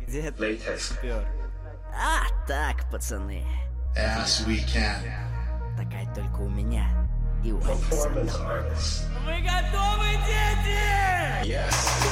Где ты Latex. пёр? А, так, пацаны. As we can. Такая только у меня и у Алекса. Performance artists. Вы готовы, дети? Yes.